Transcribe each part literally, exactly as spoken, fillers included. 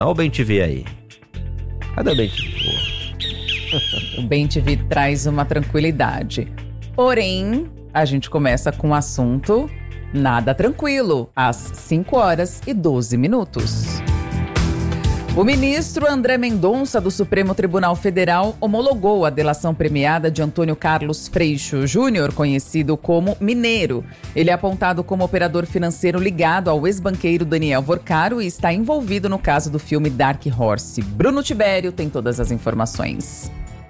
Olha o Bem T V aí. Cadê o Bem T V? O Bem T V traz uma tranquilidade. Porém, a gente começa com um assunto nada tranquilo, às cinco horas e doze minutos. O ministro André Mendonça, do Supremo Tribunal Federal, homologou a delação premiada de Antônio Carlos Freixo Júnior, conhecido como Mineiro. Ele é apontado como operador financeiro ligado ao ex-banqueiro Daniel Vorcaro e está envolvido no caso do filme Dark Horse. Bruno Tibério tem todas as informações.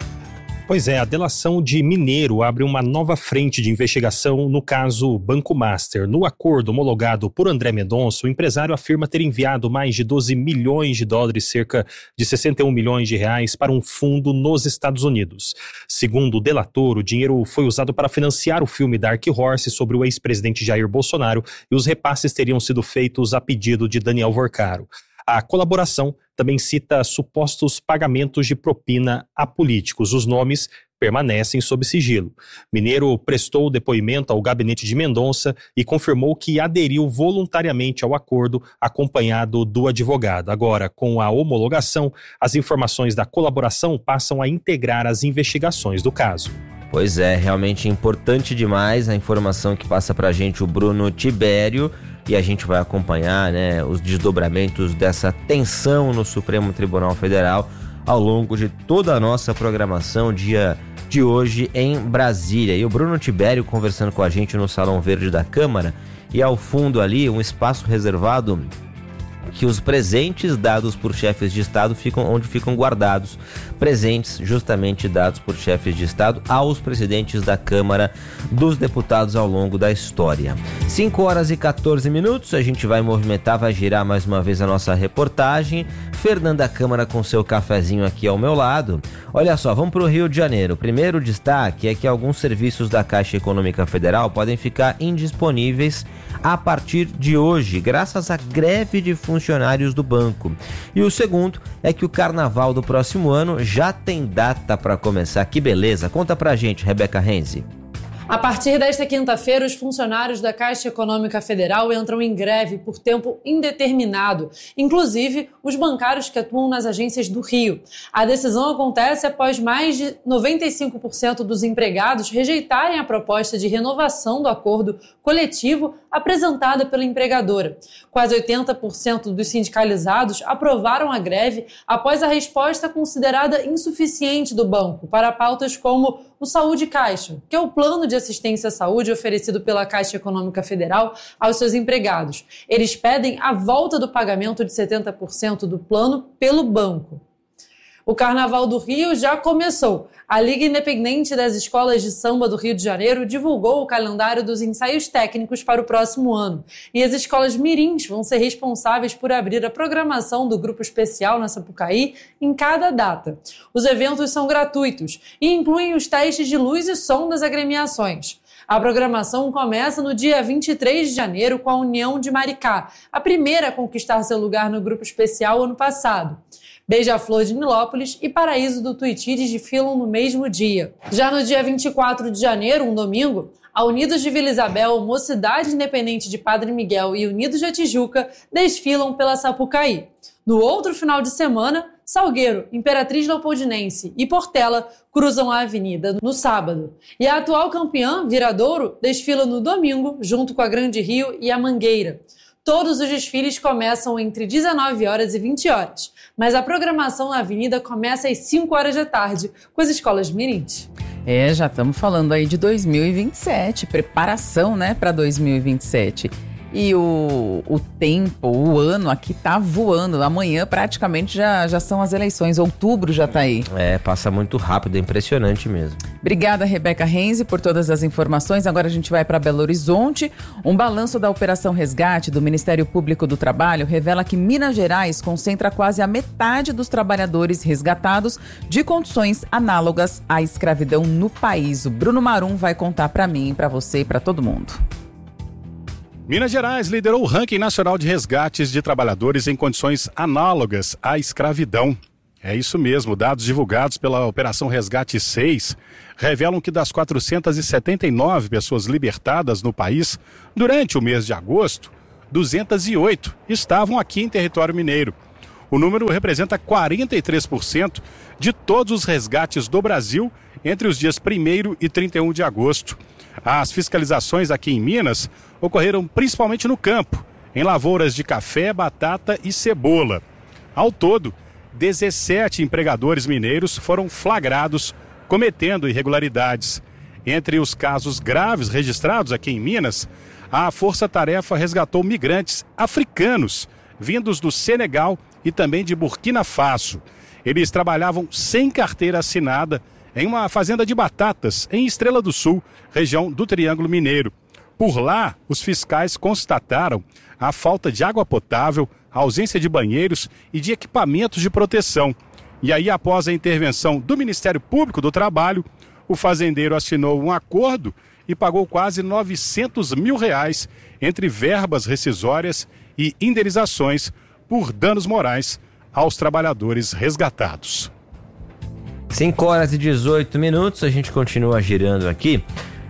Pois é, a delação de Mineiro abre uma nova frente de investigação no caso Banco Master. No acordo homologado por André Mendonça, o empresário afirma ter enviado mais de doze milhões de dólares, cerca de sessenta e um milhões de reais, para um fundo nos Estados Unidos. Segundo o delator, o dinheiro foi usado para financiar o filme Dark Horse sobre o ex-presidente Jair Bolsonaro e os repasses teriam sido feitos a pedido de Daniel Vorcaro. A colaboração também cita supostos pagamentos de propina a políticos. Os nomes permanecem sob sigilo. Mineiro prestou depoimento ao gabinete de Mendonça e confirmou que aderiu voluntariamente ao acordo, acompanhado do advogado. Agora, com a homologação, as informações da colaboração passam a integrar as investigações do caso. Pois é, realmente importante demais a informação que passa pra gente o Bruno Tibério. E a gente vai acompanhar, né, os desdobramentos dessa tensão no Supremo Tribunal Federal ao longo de toda a nossa programação, dia de hoje em Brasília. E o Bruno Tibério conversando com a gente no Salão Verde da Câmara, e ao fundo ali um espaço reservado que os presentes dados por chefes de Estado ficam onde ficam guardados, presentes justamente dados por chefes de Estado aos presidentes da Câmara dos Deputados ao longo da história. cinco horas e quatorze minutos, a gente vai movimentar, vai girar mais uma vez a nossa reportagem. Fernanda Câmara com seu cafezinho aqui ao meu lado. Olha só, vamos para o Rio de Janeiro. O primeiro destaque é que alguns serviços da Caixa Econômica Federal podem ficar indisponíveis a partir de hoje, graças à greve de funcionários do banco. E o segundo é que o carnaval do próximo ano já tem data para começar. Que beleza! Conta pra gente, Rebeca Renzi. A partir desta quinta-feira, os funcionários da Caixa Econômica Federal entram em greve por tempo indeterminado, inclusive os bancários que atuam nas agências do Rio. A decisão acontece após mais de noventa e cinco por cento dos empregados rejeitarem a proposta de renovação do acordo coletivo apresentada pela empregadora. Quase oitenta por cento dos sindicalizados aprovaram a greve após a resposta considerada insuficiente do banco para pautas como o Saúde Caixa, que é o plano de assistência à saúde oferecido pela Caixa Econômica Federal aos seus empregados. Eles pedem a volta do pagamento de setenta por cento do plano pelo banco. O Carnaval do Rio já começou. A Liga Independente das Escolas de Samba do Rio de Janeiro divulgou o calendário dos ensaios técnicos para o próximo ano. E as escolas mirins vão ser responsáveis por abrir a programação do grupo especial na Sapucaí em cada data. Os eventos são gratuitos e incluem os testes de luz e som das agremiações. A programação começa no dia vinte e três de janeiro com a União de Maricá, a primeira a conquistar seu lugar no grupo especial ano passado. Beija-Flor de Nilópolis e Paraíso do Tuiuti desfilam no mesmo dia. Já no dia vinte e quatro de janeiro, um domingo, a Unidos de Vila Isabel, Mocidade Independente de Padre Miguel e Unidos da Tijuca desfilam pela Sapucaí. No outro final de semana, Salgueiro, Imperatriz Leopoldinense e Portela cruzam a avenida no sábado. E a atual campeã, Viradouro, desfila no domingo, junto com a Grande Rio e a Mangueira. Todos os desfiles começam entre dezenove horas e vinte horas, mas a programação na avenida começa às cinco horas da tarde, com as escolas mirins. É, já estamos falando aí de dois mil e vinte e sete, preparação, né, para dois mil e vinte e sete. E o, o tempo, o ano aqui tá voando. Amanhã praticamente já, já são as eleições. Outubro já tá aí. É, passa muito rápido, é impressionante mesmo. Obrigada, Rebeca Renzi, por todas as informações. Agora a gente vai para Belo Horizonte. Um balanço da Operação Resgate do Ministério Público do Trabalho revela que Minas Gerais concentra quase a metade dos trabalhadores resgatados de condições análogas à escravidão no país. O Bruno Marum vai contar para mim, para você e para todo mundo. Minas Gerais liderou o ranking nacional de resgates de trabalhadores em condições análogas à escravidão. É isso mesmo, dados divulgados pela Operação Resgate seis revelam que das quatrocentas e setenta e nove pessoas libertadas no país durante o mês de agosto, duzentas e oito estavam aqui em território mineiro. O número representa quarenta e três por cento de todos os resgates do Brasil entre os dias primeiro e trinta e um de agosto. As fiscalizações aqui em Minas ocorreram principalmente no campo, em lavouras de café, batata e cebola. Ao todo, dezessete empregadores mineiros foram flagrados cometendo irregularidades. Entre os casos graves registrados aqui em Minas, a Força Tarefa resgatou migrantes africanos vindos do Senegal e também de Burkina Faso. Eles trabalhavam sem carteira assinada em uma fazenda de batatas em Estrela do Sul, região do Triângulo Mineiro. Por lá, os fiscais constataram a falta de água potável, a ausência de banheiros e de equipamentos de proteção. E aí, após a intervenção do Ministério Público do Trabalho, o fazendeiro assinou um acordo e pagou quase novecentos mil reais entre verbas rescisórias e indenizações por danos morais aos trabalhadores resgatados. cinco horas e dezoito minutos, a gente continua girando aqui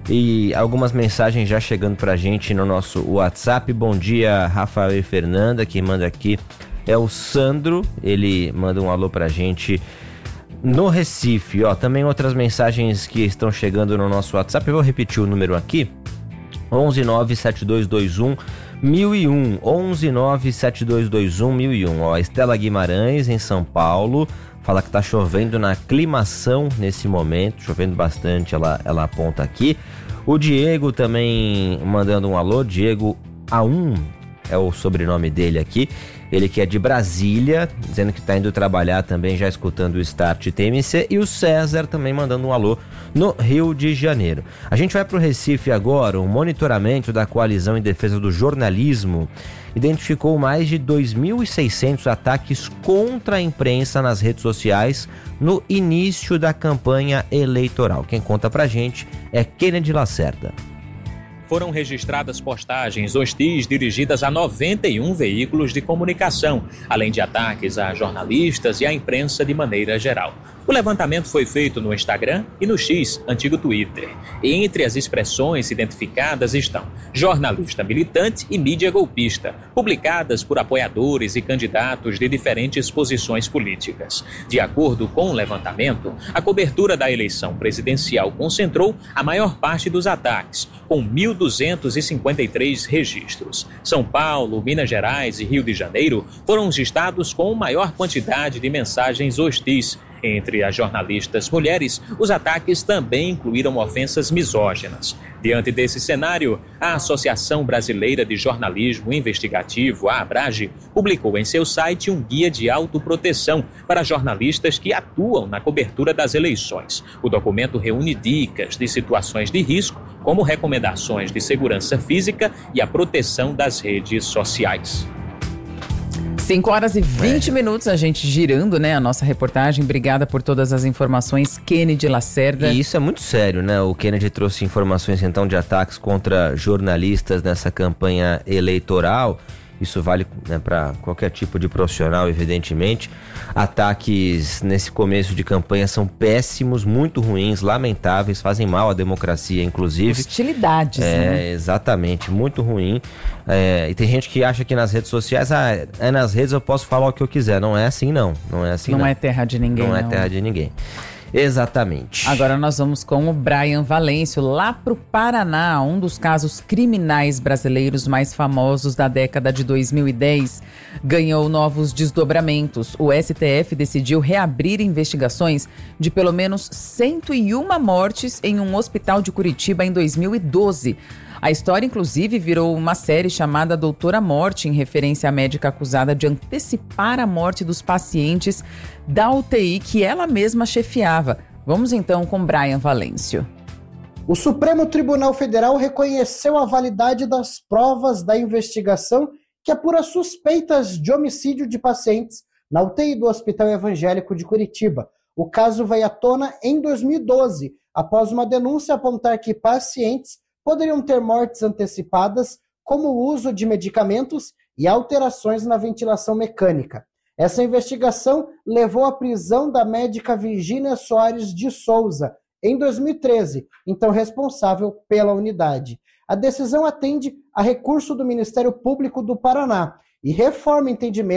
e algumas mensagens já chegando pra gente no nosso WhatsApp. Bom dia, Rafael e Fernanda, quem manda aqui é o Sandro, ele manda um alô pra gente no Recife, ó, também outras mensagens que estão chegando no nosso WhatsApp, eu vou repetir o número aqui, onze nove sete dois dois um mil e um, onze nove sete dois dois um mil e um, ó, Estela Guimarães em São Paulo, fala que tá chovendo na aclimação nesse momento, chovendo bastante, ela, ela aponta aqui. O Diego também mandando um alô, Diego A um é o sobrenome dele aqui, ele que é de Brasília, dizendo que tá indo trabalhar também, já escutando o Start T M C, e o César também mandando um alô no Rio de Janeiro. A gente vai pro Recife agora, o monitoramento da Coalizão em Defesa do Jornalismo identificou mais de dois mil e seiscentos ataques contra a imprensa nas redes sociais no início da campanha eleitoral. Quem conta pra gente é Kennedy Lacerda. Foram registradas postagens hostis dirigidas a noventa e um veículos de comunicação, além de ataques a jornalistas e à imprensa de maneira geral. O levantamento foi feito no Instagram e no X, antigo Twitter. E entre as expressões identificadas estão jornalista militante e mídia golpista, publicadas por apoiadores e candidatos de diferentes posições políticas. De acordo com o levantamento, a cobertura da eleição presidencial concentrou a maior parte dos ataques, com mil duzentos e cinquenta e três registros. São Paulo, Minas Gerais e Rio de Janeiro foram os estados com maior quantidade de mensagens hostis. Entre as jornalistas mulheres, os ataques também incluíram ofensas misóginas. Diante desse cenário, a Associação Brasileira de Jornalismo Investigativo, a ABRAGE, publicou em seu site um guia de autoproteção para jornalistas que atuam na cobertura das eleições. O documento reúne dicas de situações de risco, como recomendações de segurança física e a proteção das redes sociais. cinco horas e vinte é. minutos, a gente girando, né, a nossa reportagem. Obrigada por todas as informações, Kennedy Lacerda. E isso é muito sério, né? O Kennedy trouxe informações, então, de ataques contra jornalistas nessa campanha eleitoral. Isso vale, né, para qualquer tipo de profissional, evidentemente. Ataques nesse começo de campanha são péssimos, muito ruins, lamentáveis, fazem mal à democracia, inclusive. Hostilidades, é, né? Exatamente, muito ruim. É, e tem gente que acha que nas redes sociais, ah, é nas redes eu posso falar o que eu quiser. Não é assim, não. Não é assim, não. Não é terra de ninguém, não. Não é terra de ninguém. Exatamente. Agora nós vamos com o Brian Valêncio, lá pro Paraná, um dos casos criminais brasileiros mais famosos da década de dois mil e dez, ganhou novos desdobramentos. O S T F decidiu reabrir investigações de pelo menos cento e uma mortes em um hospital de Curitiba em dois mil e doze. A história, inclusive, virou uma série chamada Doutora Morte, em referência à médica acusada de antecipar a morte dos pacientes da U T I que ela mesma chefiava. Vamos então com Brian Valêncio. O Supremo Tribunal Federal reconheceu a validade das provas da investigação que apura suspeitas de homicídio de pacientes na U T I do Hospital Evangélico de Curitiba. O caso veio à tona em dois mil e doze, após uma denúncia apontar que pacientes poderiam ter mortes antecipadas, como o uso de medicamentos e alterações na ventilação mecânica. Essa investigação levou à prisão da médica Virgínia Soares de Souza, em dois mil e treze, então responsável pela unidade. A decisão atende a recurso do Ministério Público do Paraná e reforma o entendimento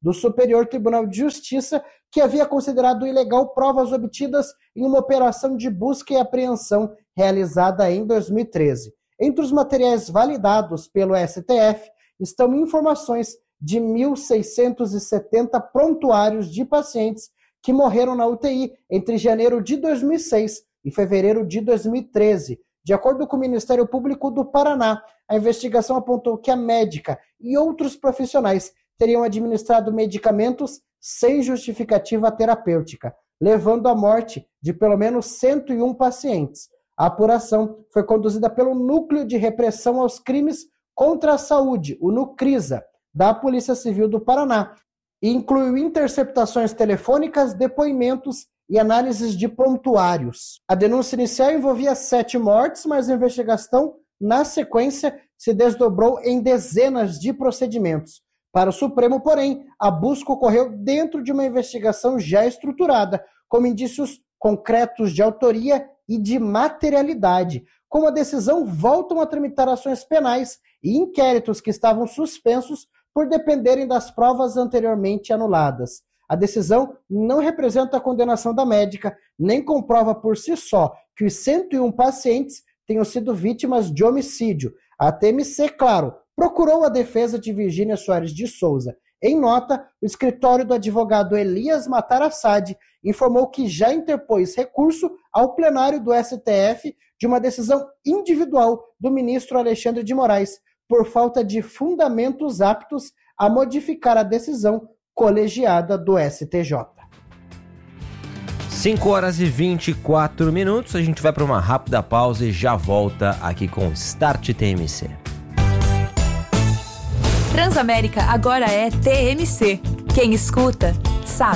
do Superior Tribunal de Justiça, que havia considerado ilegal provas obtidas em uma operação de busca e apreensão realizada em dois mil e treze. Entre os materiais validados pelo S T F estão informações de mil seiscentos e setenta prontuários de pacientes que morreram na U T I entre janeiro de dois mil e seis e fevereiro de dois mil e treze. De acordo com o Ministério Público do Paraná, a investigação apontou que a médica e outros profissionais teriam administrado medicamentos sem justificativa terapêutica, levando à morte de pelo menos cento e um pacientes. A apuração foi conduzida pelo Núcleo de Repressão aos Crimes contra a Saúde, o NUCRISA, da Polícia Civil do Paraná, e incluiu interceptações telefônicas, depoimentos e análises de prontuários. A denúncia inicial envolvia sete mortes, mas a investigação, na sequência, se desdobrou em dezenas de procedimentos. Para o Supremo, porém, a busca ocorreu dentro de uma investigação já estruturada, com indícios concretos de autoria e de materialidade. Com a decisão, voltam a tramitar ações penais e inquéritos que estavam suspensos por dependerem das provas anteriormente anuladas. A decisão não representa a condenação da médica, nem comprova por si só que os cento e um pacientes tenham sido vítimas de homicídio. A T M C, claro, procurou a defesa de Virgínia Soares de Souza. Em nota, o escritório do advogado Elias Matar Assad informou que já interpôs recurso ao plenário do S T F de uma decisão individual do ministro Alexandre de Moraes, por falta de fundamentos aptos a modificar a decisão colegiada do S T J. cinco horas e vinte e quatro minutos, a gente vai para uma rápida pausa e já volta aqui com Start T M C. Transamérica agora é T M C. Quem escuta, sabe.